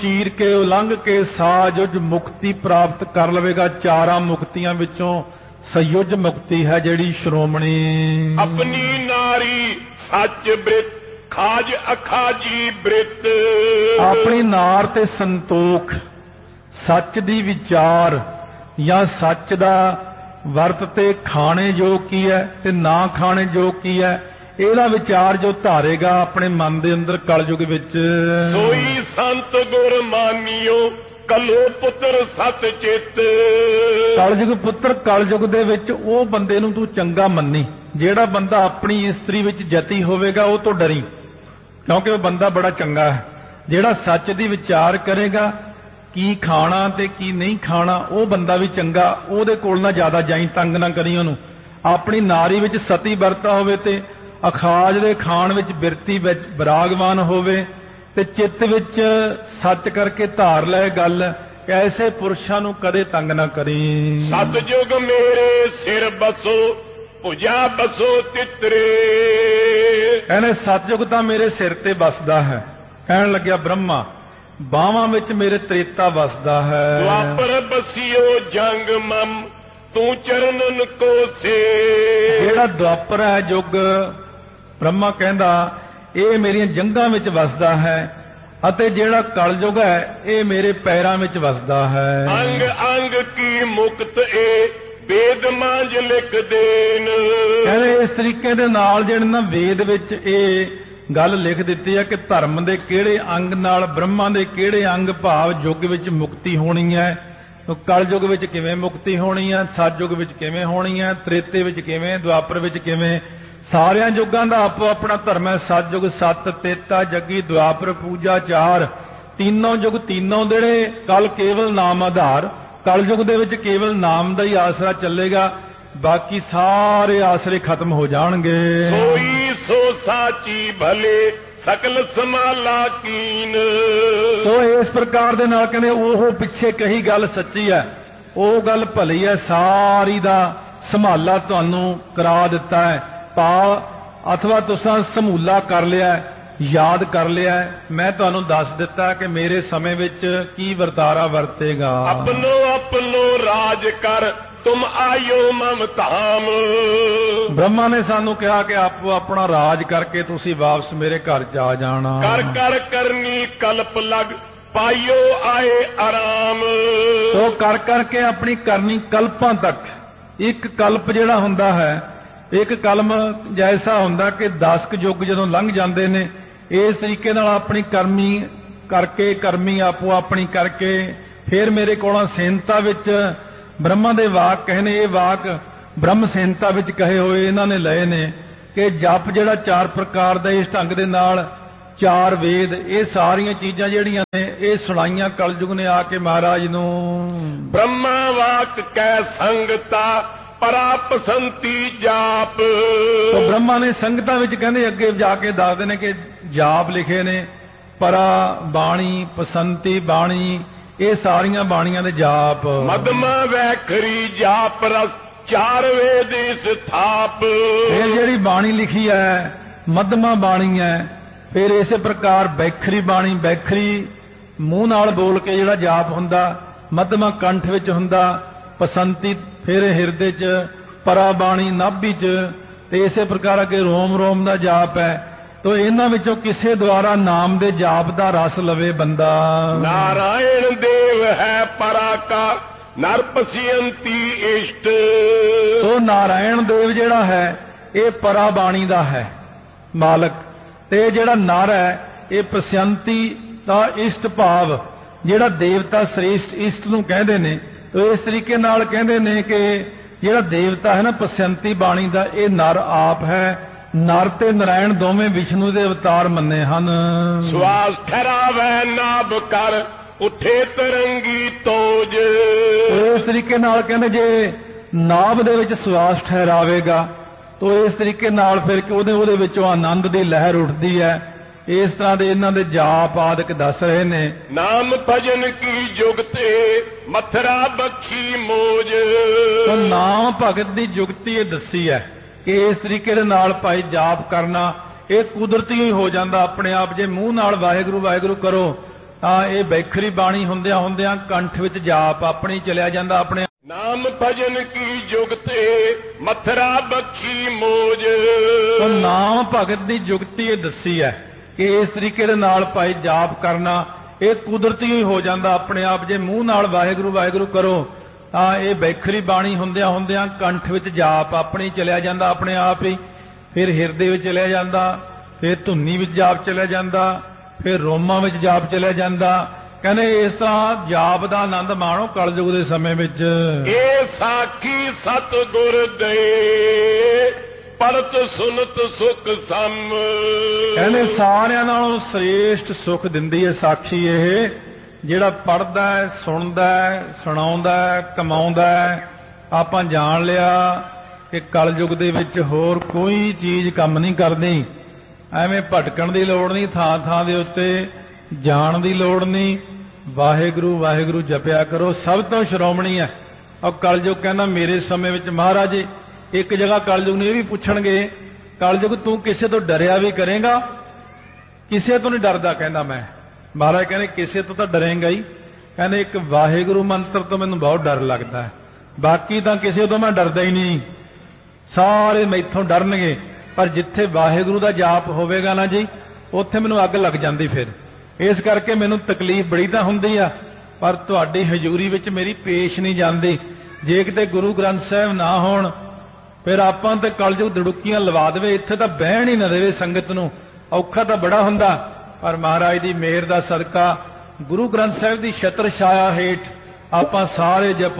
ਚੀਰ ਕੇ ਉਲੰਘ ਕੇ ਸਾਜੁਜ ਮੁਕਤੀ ਪ੍ਰਾਪਤ ਕਰ ਲਵੇਗਾ। ਚਾਰਾਂ ਮੁਕਤੀਆਂ ਵਿੱਚੋਂ ਸਯੁਜ ਮੁਕਤੀ ਹੈ ਜਿਹੜੀ ਸ਼੍ਰੋਮਣੀ। ਆਪਣੀ ਨਾਰੀ ਸੱਚ ਬ੍ਰਿਤ ਖਾਜ ਅਖਾਜੀ ਬ੍ਰਿਤ। ਆਪਣੀ ਨਾਰ ਤੇ ਸੰਤੋਖ, ਸੱਚ ਦੀ ਵਿਚਾਰ ਜਾਂ ਸੱਚ ਦਾ ਵਰਤ ਤੇ ਖਾਣੇ ਜੋ ਕੀ ਹੈ ਤੇ ਨਾ ਖਾਣੇ ਜੋ ਕੀ ਹੈ, ਇਹਦਾ ਵਿਚਾਰ ਜੋ ਧਾਰੇਗਾ ਆਪਣੇ ਮਨ ਦੇ ਅੰਦਰ ਕਲਯੁਗ ਵਿੱਚ। ਸੋਈ ਸੰਤ ਗੁਰ ਮਾਨਿਓ ਕਲੋ ਪੁੱਤਰ ਸਤ ਚਿੱਤ। ਕਲਯੁਗ ਪੁੱਤਰ, ਕਲਯੁਗ ਦੇ ਵਿੱਚ ਉਹ ਬੰਦੇ ਨੂੰ ਤੂੰ ਚੰਗਾ ਮੰਨੀ ਜਿਹੜਾ ਬੰਦਾ ਆਪਣੀ ਇਸਤਰੀ ਵਿੱਚ ਜਤੀ ਹੋਵੇਗਾ, ਉਹ ਤੋਂ ਡਰੀ, ਕਿਉਂਕਿ ਉਹ ਬੰਦਾ ਬੜਾ ਚੰਗਾ ਹੈ। ਜਿਹੜਾ ਸੱਚ ਦੀ ਵਿਚਾਰ ਕਰੇਗਾ ਕੀ ਖਾਣਾ ਤੇ ਕੀ ਨਹੀਂ ਖਾਣਾ, ਉਹ ਬੰਦਾ ਵੀ ਚੰਗਾ, ਉਹਦੇ ਕੋਲ ਨਾ ਜ਼ਿਆਦਾ ਜਾਈ, ਤੰਗ ਨਾ ਕਰੀ ਉਹਨੂੰ। ਆਪਣੀ ਨਾਰੀ ਵਿੱਚ ਸਤੀ ਵਰਤਾ ਹੋਵੇ ਤੇ ਅਖਾਜ ਦੇ ਖਾਣ ਵਿੱਚ ਬਿਰਤੀ ਵਿੱਚ ਵਿਰਾਗਵਾਨ ਹੋਵੇ ਤੇ ਚਿੱਤ ਵਿੱਚ ਸੱਚ ਕਰਕੇ ਧਾਰ ਲੈ ਗੱਲ। ਐਸੇ ਪੁਰਸ਼ਾਂ ਨੂੰ ਕਦੇ ਤੰਗ ਨਾ ਕਰੀ। ਸਤਜੁਗ ਮੇਰੇ ਸਿਰ ਬਸੋ ਭੁਜਾ ਬਸੋ ਤਿਤਰੇ। ਕਹਿੰਦੇ ਸਤਜੁਗ ਤਾਂ ਮੇਰੇ ਸਿਰ ਤੇ ਵਸਦਾ ਹੈ। ਕਹਿਣ ਲੱਗਿਆ ਬ੍ਰਹਮਾ, ਬਾਹਾਂ ਵਿੱਚ ਮੇਰੇ ਤ੍ਰੇਤਾ ਵਸਦਾ ਹੈ। ਦੁਆਪਰ ਬਸਿਓ ਜੰਗ ਮਮ ਤੂੰ ਚਰਨਨ ਕੋ ਸੇ। ਜਿਹੜਾ ਦੁਆਪਰ ਹੈ ਯੁੱਗ, ਬ੍ਰਹਮਾ ਕਹਿੰਦਾ ਇਹ ਮੇਰੀਆਂ ਜੰਗਾਂ ਵਿੱਚ ਵਸਦਾ ਹੈ, ਅਤੇ ਜਿਹੜਾ ਕਲਯੁਗ ਹੈ ਇਹ ਮੇਰੇ ਪੈਰਾਂ ਵਿੱਚ ਵਸਦਾ ਹੈ। ਅੰਗ ਅੰਗ ਕੀ ਮੁਕਤ ਏ ਵੇਦ ਮਾਂਜ ਲਿਖ ਦੇਨ। ਕਹਿੰਦੇ ਇਸ ਤਰੀਕੇ ਦੇ ਨਾਲ ਜਿਹੜੇ ਨਾ ਵੇਦ ਵਿੱਚ ਇਹ ਗੱਲ ਲਿਖ ਦਿੱਤੀ ਹੈ ਕਿ ਧਰਮ ਦੇ ਕਿਹੜੇ ਅੰਗ ਨਾਲ, ਬ੍ਰਹਮਾ ਦੇ ਕਿਹੜੇ ਅੰਗ ਭਾਵ ਯੁੱਗ ਵਿੱਚ ਮੁਕਤੀ ਹੋਣੀ ਹੈ, ਕਲਯੁਗ ਵਿੱਚ ਕਿਵੇਂ ਮੁਕਤੀ ਹੋਣੀ ਹੈ, ਸਤਯੁਗ ਵਿੱਚ ਕਿਵੇਂ ਹੋਣੀ ਹੈ, ਤ੍ਰੇਤੇ ਵਿੱਚ ਕਿਵੇਂ, ਦੁਆਪਰ ਵਿੱਚ ਕਿਵੇਂ। ਸਾਰਿਆਂ ਯੁੱਗਾਂ ਦਾ ਆਪੋ ਆਪਣਾ ਧਰਮ ਹੈ। ਸਤਯੁਗ ਸੱਤ, ਤੇਤਾ ਜੱਗੀ, ਦੁਆਪਰ ਪੂਜਾ ਚਾਰ, तीनों युग तीनों देड़े कल केवल नाम आधार, कल युग दे विच केवल नाम दा ही आसरा चलेगा, बाकी सारे आसरे खत्म हो जाणगे। सोई सो साची भले सकल समाला कीन। सो इस प्रकार दे नाल कहंदे ओह पिछे कही गल सच्ची है, ओह गल भली है, सारी दा संभाला तुहानू करा दिता है, पा अथवा तुसां समूला कर लिया है, याद कर लिया है। मैं तुहानू दस दिता कि मेरे समय विच की वर्तारा वरतेगा। अपनो अपनो राज कर तुम आयो ममताम। ब्रह्मा ने सानू कहा कि आपो अपना राज करके तुसी वापस मेरे घर जा जाना। कर कर करनी कल्प लग पाइयो आए आराम। तो कर करके अपनी करनी कल्पां तक, एक कल्प जिहड़ा हुंदा है, एक कलम जैसा हुंदा कि 10 युग जदों लंघ जांदे ने, इस तरीके नाल अपनी करमी करके, करमी आपो अपनी करके फिर मेरे कोलों सेनता विच ब्रह्मा दे वाक कहने, ये वाक ब्रह्म सेनता विच कहे हुए इन्हां ने लए ने कि जप जिहड़ा 4 प्रकार दा इस ढंग दे नाल 4 वेद, ये सारियां चीजां जिहड़ियां ने ये सुनाइयां कलयुग ने आके महाराज नूं। ब्रह्मा वाक कै संगता परा पसंती जाप। तो ब्रह्मा ने संगतां विच कहंदे अगे जाके दसदे ने कि जाप लिखे ने, परा बाणी पसंती बाणी, ये सारियां बाणियां दे जाप। मदमा वैखरी जाप रस 4 वेद स्थाप। फिर जिहड़ी बाणी लिखी है मदमा बाणी है, फिर इस प्रकार बैखरी बाणी, बैखरी मूँह नाल बोल के जिहड़ा जाप हुंदा, मदमा कंठ विच हुंदा, पसंती फिर हिरदे च, परा बाणी नाभि च, ते इस प्रकार अगे रोम रोम दा जाप है। तो इन्हां विचों किसे द्वारा नाम दे जाप दा रस लवे बंदा। नारायण देव है परा का नर पसियंती इष्ट। तो नारायण देव जिहड़ा है ये परा बाणी दा है मालक, ते जिहड़ा नर है ये पसियंती दा इष्ट भाव, जिहड़ा देवता श्रेष्ठ इष्ट नूं कहंदे ने। तो इस तरीके नाल कहंदे ने कि जिहड़ा देवता है ना पसियंती बाणी दा, ये नर आप है। नर ते नारायण दोवें विष्णु दे अवतार मन्ने हन। श्वास ठहरावे नाभ कर उठे तरंगी तोज। इस तरीके नाल कहंदे जे नाभ दे विच श्वास ठहरावेगा तो इस तरीके नाल फिर ਉਹਦੇ ਵਿੱਚੋਂ आनंद ਦੀ लहर उठदी है। इस तरह ਦੇ ਇਹਨਾਂ ਦੇ जाप आदि दस रहे ने। नाम भजन की जुगते मथुरा बख्शी मोज। तो नाम भगत ਦੀ जुगती ਇਹ दसी है कि इस तरीके दे नाल भाई जाप करना ये कुदरती ही हो जाता अपने आप। जे मूँह नाल वाहिगुरू वाहिगुरू करो ਇਹ ਬੈਖਰੀ ਬਾਣੀ ਹੁੰਦਿਆਂ ਹੁੰਦਿਆਂ ਕੰਠ ਵਿੱਚ ਜਾਪ ਆਪਣੀ ਚਲਿਆ ਜਾਂਦਾ ਆਪਣੇ। ਨਾਮ ਭਜਨ ਕੀ ਜੁਗਤੇ ਮਥਰਾ ਬਖਸ਼ੀ ਮੋਜ। ਤਾਂ ਨਾਮ ਭਗਤ ਦੀ ਜੁਗਤੀ ਇਹ ਦੱਸੀ ਹੈ ਕਿ ਇਸ ਤਰੀਕੇ ਦੇ ਨਾਲ ਭਾਈ ਜਾਪ ਕਰਨਾ ਇਹ ਕੁਦਰਤੀ ਹੀ ਹੋ ਜਾਂਦਾ ਆਪਣੇ ਆਪ। ਜੇ ਮੂੰਹ ਨਾਲ ਵਾਹਿਗੁਰੂ ਵਾਹਿਗੁਰੂ ਕਰੋ ਤਾਂ ਇਹ ਬੈਖਰੀ ਬਾਣੀ ਹੁੰਦਿਆਂ ਹੁੰਦਿਆਂ ਕੰਠ ਵਿੱਚ ਜਾਪ ਆਪਣੀ ਚਲਿਆ ਜਾਂਦਾ ਆਪਣੇ ਆਪ ਹੀ। ਫਿਰ ਹਿਰਦੇ ਵਿੱਚ ਚਲਿਆ ਜਾਂਦਾ, ਫਿਰ ਧੁੰਨੀ ਵਿੱਚ ਜਾਪ ਚਲਿਆ ਜਾਂਦਾ, ਫਿਰ ਰੋਮਾਂ ਵਿੱਚ ਜਾਪ ਚਲਿਆ ਜਾਂਦਾ। ਕਹਿੰਦੇ ਇਸ ਤਰ੍ਹਾਂ ਜਾਪ ਦਾ ਆਨੰਦ ਮਾਣੋ ਕਲਯੁਗ ਦੇ ਸਮੇਂ ਵਿੱਚ। ਇਹ ਸਾਖੀ ਸਤਿਗੁਰ ਦੇ ਪੜਤ ਸੁਨਤ ਸੁਖ ਸਮ। ਕਹਿੰਦੇ ਸਾਰਿਆਂ ਨਾਲੋਂ ਸ੍ਰੇਸ਼ਟ ਸੁਖ ਦਿੰਦੀ ਹੈ ਸਾਖੀ ਇਹ, ਜਿਹੜਾ ਪੜ੍ਹਦਾ ਹੈ, ਸੁਣਦਾ ਹੈ, ਸੁਣਾਉਂਦਾ ਹੈ, ਕਮਾਉਂਦਾ ਹੈ। ਆਪਾਂ ਜਾਣ ਲਿਆ ਕਿ ਕਲਯੁਗ ਦੇ ਵਿੱਚ ਹੋਰ ਕੋਈ ਚੀਜ਼ ਕੰਮ ਨਹੀਂ ਕਰਦੀ। ਐਵੇਂ ਭਟਕਣ ਦੀ ਲੋੜ ਨਹੀਂ, ਥਾਂ ਥਾਂ ਦੇ ਉੱਤੇ ਜਾਣ ਦੀ ਲੋੜ ਨਹੀਂ। ਵਾਹਿਗੁਰੂ ਵਾਹਿਗੁਰੂ ਜਪਿਆ ਕਰੋ, ਸਭ ਤੋਂ ਸ਼੍ਰੋਮਣੀ ਹੈ। ਔਰ ਕਲਯੁਗ ਕਹਿੰਦਾ ਮੇਰੇ ਸਮੇਂ ਵਿੱਚ ਮਹਾਰਾਜ ਇੱਕ ਜਗ੍ਹਾ ਕਲਯੁਗ ਨੂੰ ਇਹ ਵੀ ਪੁੱਛਣਗੇ, ਕਲਯੁਗ ਤੂੰ ਕਿਸੇ ਤੋਂ ਡਰਿਆ ਵੀ ਕਰੇਗਾ? ਕਿਸੇ ਤੋਂ ਨਹੀਂ ਡਰਦਾ ਕਹਿੰਦਾ ਮੈਂ। ਮਹਾਰਾਜ ਕਹਿੰਦੇ ਕਿਸੇ ਤੋਂ ਤਾਂ ਡਰੇਂਗਾ ਹੀ। ਕਹਿੰਦੇ ਇੱਕ ਵਾਹਿਗੁਰੂ ਮੰਤਰ ਤੋਂ ਮੈਨੂੰ ਬਹੁਤ ਡਰ ਲੱਗਦਾ ਹੈ, ਬਾਕੀ ਤਾਂ ਕਿਸੇ ਤੋਂ ਮੈਂ ਡਰਦਾ ਹੀ ਨਹੀਂ। ਸਾਰੇ ਮੈਥੋਂ ਡਰਨਗੇ, ਪਰ ਜਿੱਥੇ ਵਾਹਿਗੁਰੂ ਦਾ ਜਾਪ ਹੋਵੇਗਾ ਨਾ ਜੀ, ਉੱਥੇ ਮੈਨੂੰ ਅੱਗ ਲੱਗ ਜਾਂਦੀ। ਫਿਰ ਇਸ ਕਰਕੇ ਮੈਨੂੰ ਤਕਲੀਫ ਬੜੀ ਤਾਂ ਹੁੰਦੀ ਆ, ਪਰ ਤੁਹਾਡੀ ਹਜ਼ੂਰੀ ਵਿੱਚ ਮੇਰੀ ਪੇਸ਼ ਨਹੀਂ ਜਾਂਦੀ। ਜੇ ਕਿਤੇ ਗੁਰੂ ਗ੍ਰੰਥ ਸਾਹਿਬ ਨਾ ਹੋਣ ਫਿਰ ਆਪਾਂ ਤੇ ਕਲਯੁਗ ਦੜੁੱਕੀਆਂ ਲਵਾ ਦੇਵੇ, ਇੱਥੇ ਤਾਂ ਬਹਿਣ ਹੀ ਨਾ ਦੇਵੇ ਸੰਗਤ ਨੂੰ। ਔਖਾ ਤਾਂ ਬੜਾ ਹੁੰਦਾ, ਪਰ ਮਹਾਰਾਜ ਦੀ ਮਿਹਰ ਦਾ ਸਦਕਾ ਗੁਰੂ ਗ੍ਰੰਥ ਸਾਹਿਬ ਦੀ ਛਤਰ ਛਾਇਆ ਹੇਠ ਆਪਾਂ ਸਾਰੇ ਜਪ